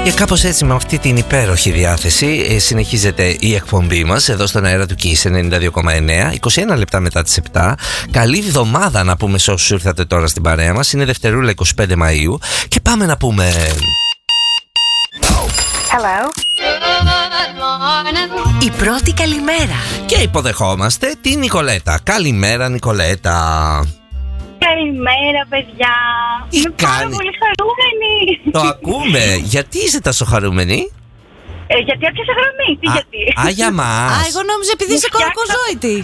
Και κάπως έτσι, με αυτή την υπέροχη διάθεση, συνεχίζεται η εκπομπή μας εδώ στον αέρα του Kiss 92,9, 21 λεπτά μετά τις 7. Καλή εβδομάδα να πούμε σε όσους ήρθατε τώρα στην παρέα μας. Είναι Δευτερούλα 25 Μαΐου και πάμε να πούμε... Hello. Η πρώτη καλημέρα. Και υποδεχόμαστε τη Νικολέτα. Καλημέρα, Νικολέτα. Καλημέρα, παιδιά. Είμαι πάρα πολύ χαρούμενη. Το ακούμε. Γιατί είσαι τόσο χαρούμενη? Γιατί έπιασα γραμμή. Τι γιατί? Για μας. Εγώ νόμιζα επειδή είσαι κορακοζόητη.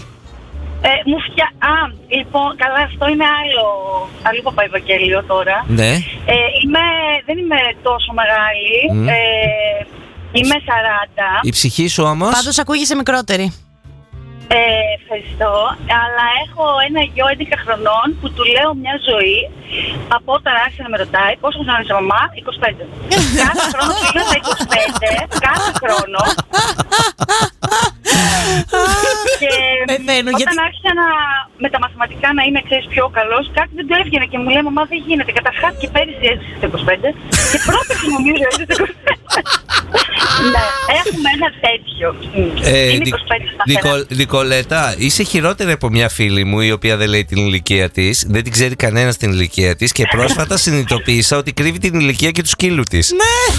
Λοιπόν, καλά, αυτό είναι άλλο παπά Ευαγγέλιο τώρα. Ναι. Δεν είμαι τόσο μεγάλη. Είμαι 40. Η ψυχή σου όμως? Πάντως ακούγεσαι μικρότερη. Ευχαριστώ. Αλλά έχω ένα γιο 11 χρονών που του λέω μια ζωή από όταν άρχισε να με ρωτάει πόσο χρόνο είσαι μαμά, 25. Κάθε χρόνο του λέω τα 25. Κάθε χρόνο. Και όταν άρχισα με τα μαθηματικά να είμαι, ξέρεις, πιο καλός, κάτι δεν το έβγαινε και μου λέει μαμά δεν γίνεται. Καταρχάς και πέρυσι έζησε στα 25 και πρόπερσι νομίζω έζησε στα 25. Ναι, έχουμε ένα τέτοιο. Είναι 25 Νικολέτα, είσαι χειρότερη από μια φίλη μου η οποία δεν λέει την ηλικία της. Δεν την ξέρει κανένας την ηλικία της και πρόσφατα συνειδητοποίησα ότι κρύβει την ηλικία και του σκύλου της. Ναι!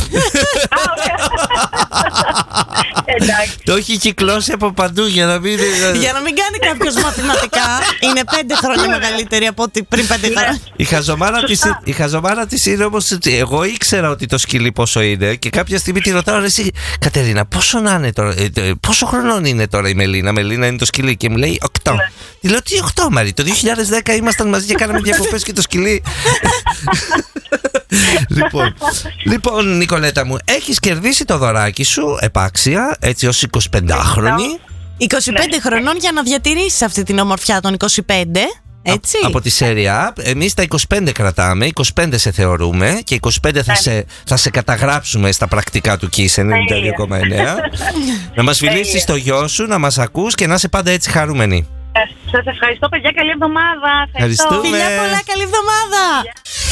Το έχει κυκλώσει από παντού για να μην κάνει κάποιος μαθηματικά. Είναι 5 χρόνια μεγαλύτερη από ότι πριν 5 χρόνια. Η χαζομάρα της είναι όμως ότι εγώ ήξερα ότι το σκυλί πόσο είναι και κάποια στιγμή τη ρωτάω, εσύ Κατερίνα, πόσο χρονών είναι τώρα η Μελίνα? Μελίνα είναι το σκυλί και μου λέει 8. Τη λέω, τι 8 Μαρή? Το 2010 ήμασταν μαζί και κάναμε διακοπές και το σκυλί. Λοιπόν, Νικολέτα μου, έχεις κερδίσει το δωράκι σου επάξια, έτσι ως 25χρονη. 25 χρονών για να διατηρήσεις αυτή την ομορφιά των 25. Έτσι. Από τη σέρια. Εμείς τα 25 κρατάμε, 25 σε θεωρούμε και 25 θα σε καταγράψουμε στα πρακτικά του Kiss 92,9. Να μας φιλήσεις το γιο σου, να μας ακούς και να είσαι πάντα έτσι χαρούμενη. Σας ευχαριστώ, παιδιά, καλή εβδομάδα. Ευχαριστούμε. Φιλιά πολλά, καλή εβδομάδα.